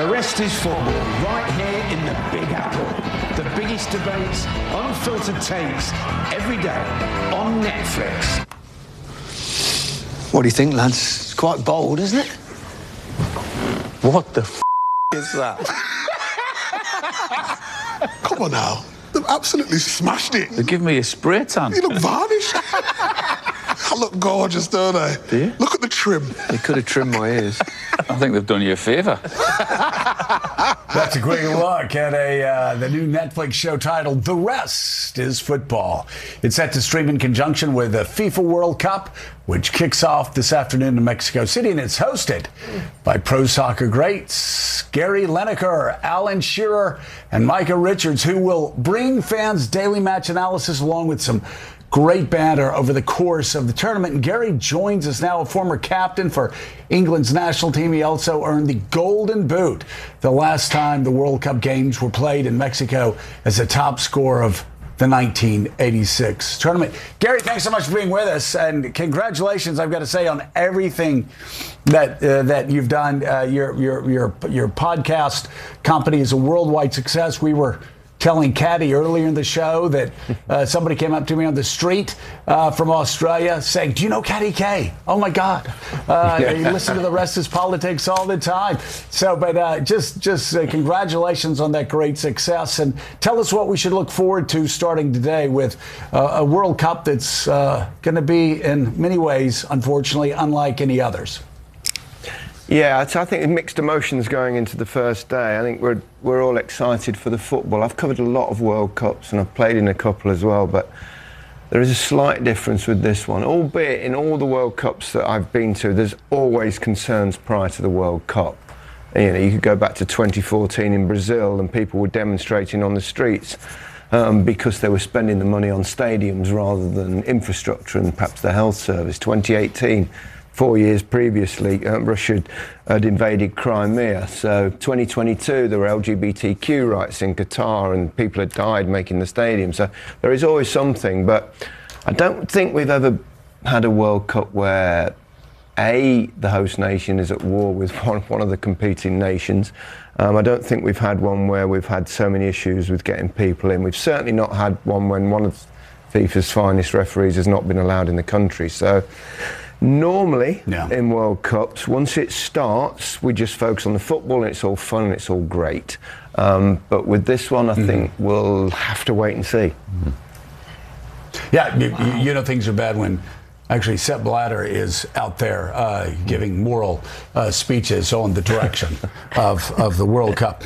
The rest is football, right here in the Big Apple. The biggest debates, unfiltered takes, every day on Netflix. What do you think, lads? It's quite bold, isn't it? What the is that? Come on now. They've absolutely smashed it. They give me a spray tan. You look varnished. I look gorgeous, don't I? Do you? Look at the trim. They could have trimmed my ears. I think they've done you a favour. That's a quick look at the new Netflix show titled The Rest is Football. It's set to stream in conjunction with the FIFA World Cup, which kicks off this afternoon in Mexico City, and it's hosted by pro soccer greats Gary Lineker, Alan Shearer, and Micah Richards, who will bring fans daily match analysis along with some great banter over the course of the tournament. And Gary joins us now, a former captain for England's national team. He also earned the Golden Boot the last time the World Cup games were played in Mexico as a top scorer of the 1986 tournament. Gary, thanks so much for being with us, and congratulations, I've got to say, on everything that you've done. Your podcast company is a worldwide success. We were telling Caddy earlier in the show that somebody came up to me on the street from Australia saying, "Do you know Caddy K? Oh my God, you listen to The Rest is Politics all the time." So, but just congratulations on that great success, and tell us what we should look forward to starting today with a World Cup that's going to be, in many ways, unfortunately, unlike any others. Yeah, I think mixed emotions going into the first day. I think we're all excited for the football. I've covered a lot of World Cups and I've played in a couple as well, but there is a slight difference with this one. Albeit in all the World Cups that I've been to, there's always concerns prior to the World Cup. You know, you could go back to 2014 in Brazil and people were demonstrating on the streets because they were spending the money on stadiums rather than infrastructure and perhaps the health service. 2018. 4 years previously, Russia had invaded Crimea. So 2022, there were LGBTQ rights in Qatar and people had died making the stadium. So there is always something, but I don't think we've ever had a World Cup where, A, the host nation is at war with one of the competing nations. I don't think we've had one where we've had so many issues with getting people in. We've certainly not had one when one of FIFA's finest referees has not been allowed in the country. So normally, in World Cups, once it starts, we just focus on the football and it's all fun and it's all great. But with this one, I think we'll have to wait and see. Yeah, you know things are bad when actually Sepp Blatter is out there giving moral speeches on the direction of the World Cup.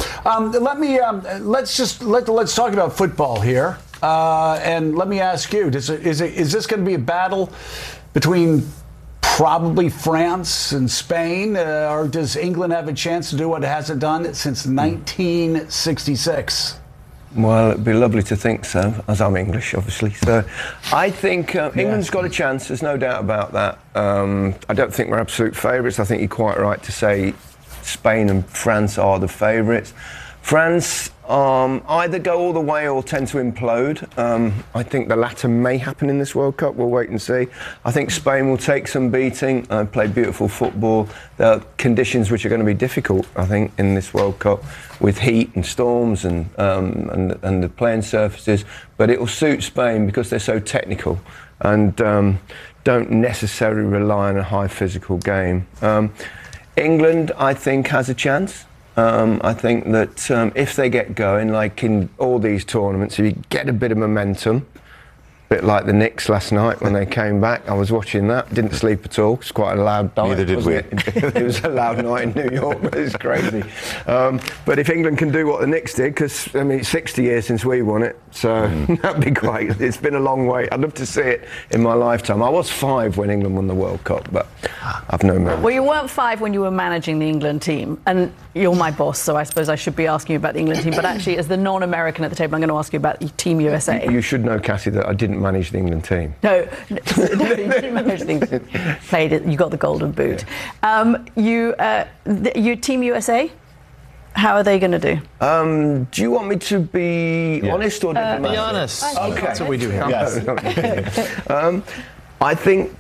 Let's talk about football here. And let me ask you, is this going to be a battle between probably France and Spain, or does England have a chance to do what it hasn't done since 1966? Well, it'd be lovely to think so, as I'm English, obviously. So I think England's got a chance, there's no doubt about that. I don't think we're absolute favourites. I think you're quite right to say Spain and France are the favourites. France either go all the way or tend to implode. I think the latter may happen in this World Cup. We'll wait and see. I think Spain will take some beating, play beautiful football. There are conditions which are going to be difficult, I think, in this World Cup with heat and storms and the playing surfaces. But it will suit Spain because they're so technical and don't necessarily rely on a high physical game. England, I think, has a chance. I think that if they get going, like in all these tournaments, if you get a bit of momentum, a bit like the Knicks last night when they came back, I was watching that, didn't sleep at all. It's quite a loud night. Neither did we. It was a loud night in New York, but it's crazy. But if England can do what the Knicks did, because I mean, it's 60 years since we won it, so that'd be great. It's been a long way. I'd love to see it in my lifetime. I was 5 when England won the World Cup, but I've no memory. Well, you weren't 5 when you were managing the England team, and you're my boss, so I suppose I should be asking you about the England team. But actually, as the non-American at the table, I'm going to ask you about Team USA. You should know, Cassie, that I didn't manage the England team. No, you didn't manage the England. Played it. You got the Golden Boot. Yeah. You Team USA. How are they going to do? Do you want me to be honest or diplomatic? Be honest. Okay. That's what we do here. Yes. I think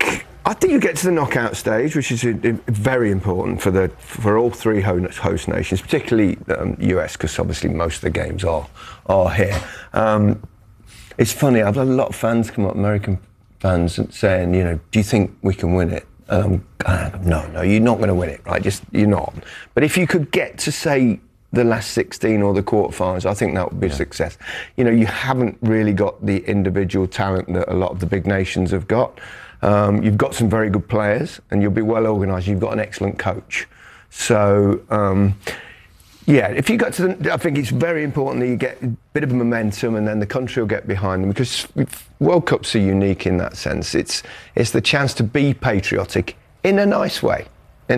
I think you get to the knockout stage, which is very important for all three host nations, particularly US, because obviously most of the games are here. It's funny, I've had a lot of fans come up, American fans, saying, do you think we can win it? No, you're not going to win it, right? You're not. But if you could get to, say, the last 16 or the quarterfinals, I think that would be a success. You haven't really got the individual talent that a lot of the big nations have got. You've got some very good players, and you'll be well organised. You've got an excellent coach. So, if you got to I think it's very important that you get a bit of momentum, and then the country will get behind them, because World Cups are unique in that sense. It's the chance to be patriotic in a nice way,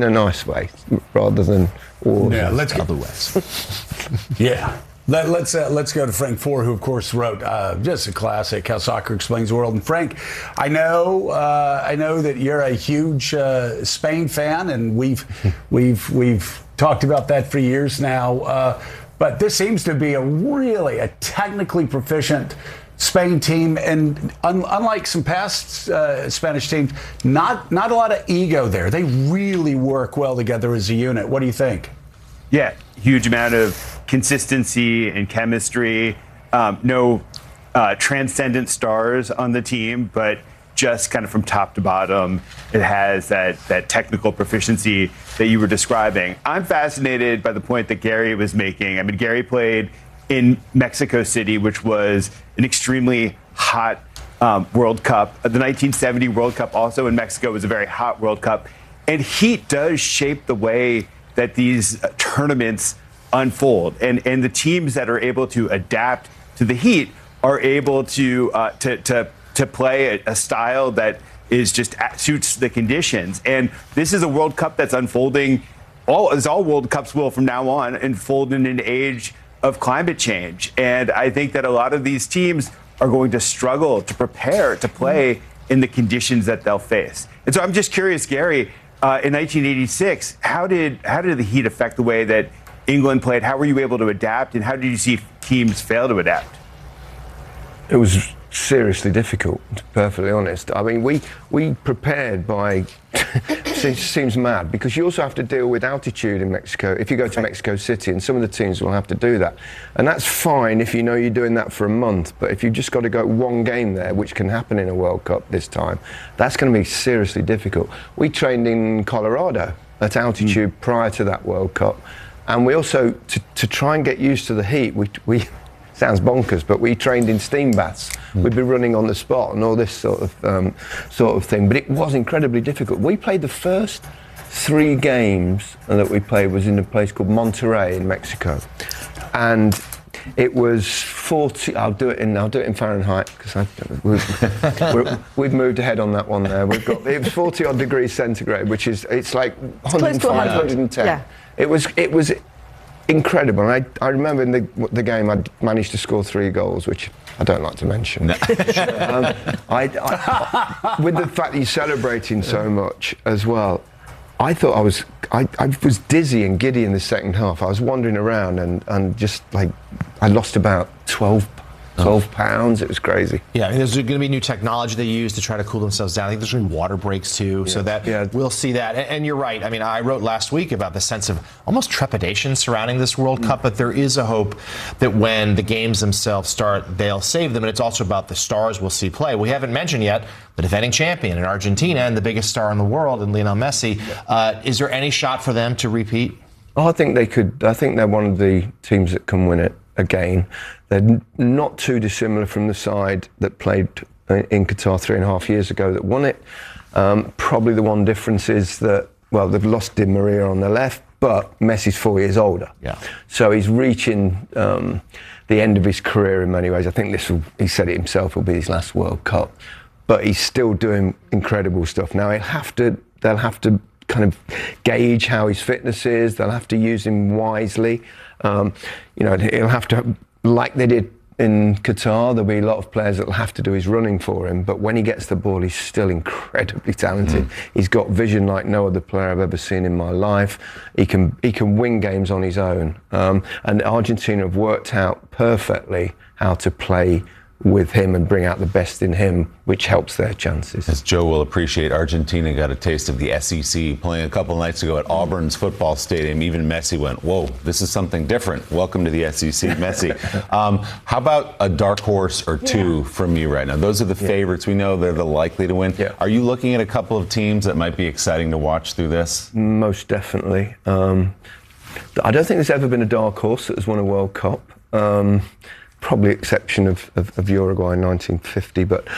rather than wars. Yeah, let's go. Otherwise. Yeah. Let's go to Frank Four, who of course wrote just a classic, How Soccer Explains the World. And Frank, I know that you're a huge Spain fan, and we've talked about that for years now. But this seems to be a technically proficient Spain team, and unlike some past Spanish teams, not a lot of ego there. They really work well together as a unit. What do you think? Yeah, huge amount of consistency and chemistry. No transcendent stars on the team, but just kind of from top to bottom, it has that technical proficiency that you were describing. I'm fascinated by the point that Gary was making. I mean, Gary played in Mexico City, which was an extremely hot World Cup. The 1970 World Cup also in Mexico was a very hot World Cup. And heat does shape the way that these tournaments unfold, and the teams that are able to adapt to the heat are able to play a style that is just suits the conditions. And this is a World Cup that's unfolding, as all World Cups will from now on, unfold in an age of climate change. And I think that a lot of these teams are going to struggle to prepare to play in the conditions that they'll face. And so I'm just curious, Gary. In 1986, how did the heat affect the way that England played? How were you able to adapt, and how did you see teams fail to adapt? It was seriously difficult, to be perfectly honest. I mean, we prepared by, seems mad, because you also have to deal with altitude in Mexico if you go to Mexico City, and some of the teams will have to do that. And that's fine if you know you're doing that for a month, but if you've just got to go one game there, which can happen in a World Cup this time, that's going to be seriously difficult. We trained in Colorado at altitude prior to that World Cup, and we also, to try and get used to the heat, we sounds bonkers, but we trained in steam baths. We'd be running on the spot and all this sort of thing. But it was incredibly difficult. We played the first 3 games that we played was in a place called Monterrey in Mexico, and it was 40. I'll do it in Fahrenheit because we've moved ahead on that one. There, it was 40 odd degrees centigrade, which is like 105, 110. Yeah. It was incredible. And I remember in the game I managed to score 3 goals, which I don't like to mention. With the fact that you're celebrating so much as well, I thought I was dizzy and giddy in the second half. I was wandering around and just like I lost about 12 pounds. It was crazy. Yeah, I mean, there's going to be new technology they use to try to cool themselves down. I think there's going to be water breaks too, so that we'll see that. And you're right. I mean, I wrote last week about the sense of almost trepidation surrounding this World Cup, but there is a hope that when the games themselves start, they'll save them. And it's also about the stars we'll see play. We haven't mentioned yet the defending champion in Argentina and the biggest star in the world in Lionel Messi. Is there any shot for them to repeat? Oh, I think they could. I think they're one of the teams that can win it again. They're not too dissimilar from the side that played in Qatar 3.5 years ago that won it. Probably the one difference is that, well, they've lost Di Maria on the left, but Messi's 4 years older. Yeah. So he's reaching the end of his career in many ways. I think he said it himself, will be his last World Cup. But he's still doing incredible stuff. Now, they'll have to kind of gauge how his fitness is. They'll have to use him wisely. He'll have to, like they did in Qatar, there'll be a lot of players that'll have to do his running for him. But when he gets the ball, he's still incredibly talented. He's got vision like no other player I've ever seen in my life. He can win games on his own. And Argentina have worked out perfectly how to play with him and bring out the best in him, which helps their chances. As Joe will appreciate, Argentina got a taste of the SEC playing a couple nights ago at Auburn's football stadium. Even Messi went, whoa, this is something different. Welcome to the SEC, Messi. How about a dark horse or two from you right now? Those are the favorites. We know they're the likely to win. Yeah. Are you looking at a couple of teams that might be exciting to watch through this? Most definitely. I don't think there's ever been a dark horse that has won a World Cup. Probably exception of Uruguay in 1950, but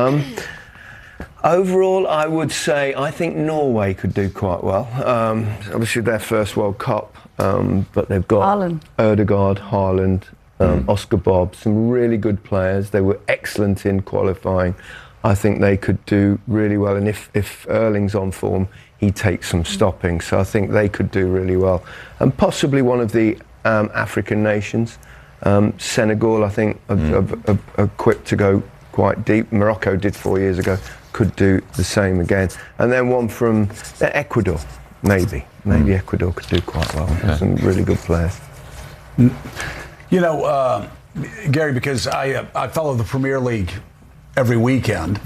overall I would say I think Norway could do quite well. Obviously their first World Cup, but they've got Ødegaard, Haaland, Oscar Bob, some really good players. They were excellent in qualifying. I think they could do really well, and if Erling's on form, he takes some stopping, so I think they could do really well. And possibly one of the African nations. Senegal, I think, are equipped to go quite deep. Morocco did 4 years ago, could do the same again. And then one from Ecuador, maybe. Maybe Ecuador could do quite well. Okay. Some really good players. You know, Gary, because I follow the Premier League every weekend,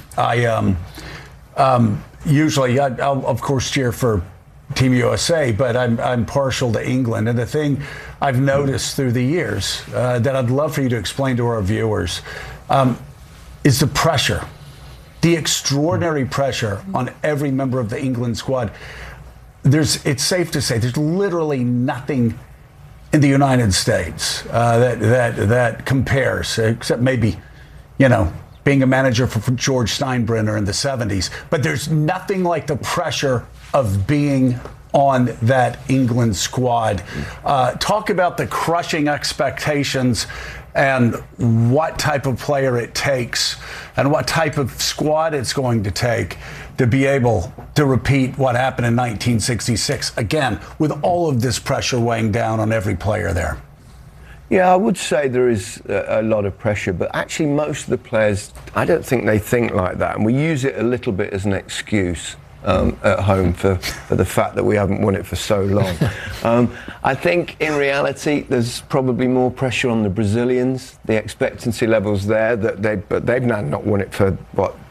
usually I'll of course cheer for Team USA, but I'm partial to England. And the thing I've noticed through the years that I'd love for you to explain to our viewers is the pressure, the extraordinary pressure on every member of the England squad. It's safe to say there's literally nothing in the United States that compares, except maybe, you know, being a manager for George Steinbrenner in the 70s. But there's nothing like the pressure of being on that England squad. Talk about the crushing expectations and what type of player it takes and what type of squad it's going to take to be able to repeat what happened in 1966, again, with all of this pressure weighing down on every player there. Yeah, I would say there is a lot of pressure, but actually most of the players, I don't think they think like that, and we use it a little bit as an excuse at home for the fact that we haven't won it for so long. I think in reality there's probably more pressure on the Brazilians. The expectancy levels there, but they've now not won it for,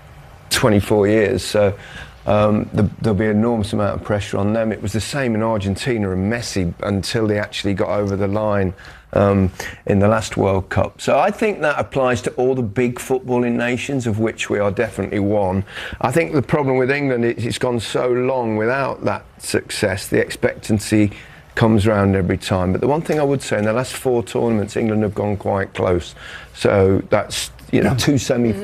24 years, so there'll be an enormous amount of pressure on them. It was the same in Argentina and Messi until they actually got over the line in the last World Cup. So I think that applies to all the big footballing nations, of which we are definitely one. I think the problem with England is it's gone so long without that success. The expectancy comes round every time. But the one thing I would say, in the last 4 tournaments, England have gone quite close. So that's, you know, 2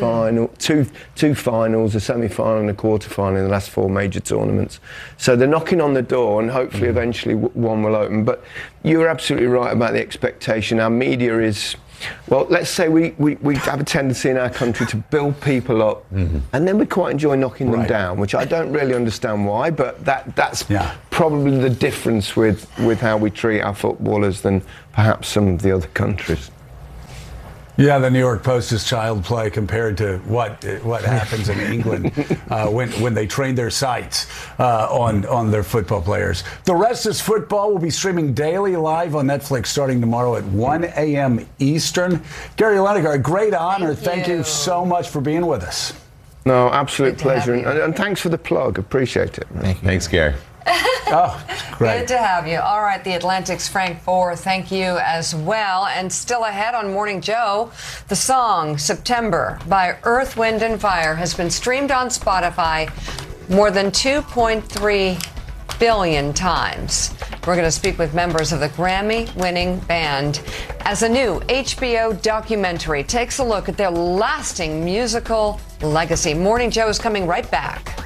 finals, a semi-final and a quarter-final in the last 4 major tournaments. So they're knocking on the door, and hopefully eventually one will open. But you're absolutely right about the expectation. Our media is, well, let's say we have a tendency in our country to build people up, and then we quite enjoy knocking them down, which I don't really understand why, but that's probably the difference with how we treat our footballers than perhaps some of the other countries. Yeah, the New York Post is child play compared to what happens in England when they train their sights on their football players. The Rest is Football will be streaming daily live on Netflix starting tomorrow at 1 a.m. Eastern. Gary Lineker, a great honor. Thank you so much for being with us. No, absolute pleasure. And thanks for the plug. Appreciate it. Thanks, Gary. Oh, great. Good to have you. All right, the Atlantic's Frank Foer, thank you as well. And still ahead on Morning Joe, the song September by Earth, Wind and Fire has been streamed on Spotify more than 2.3 billion times. We're going to speak with members of the Grammy-winning band as a new HBO documentary takes a look at their lasting musical legacy. Morning Joe is coming right back.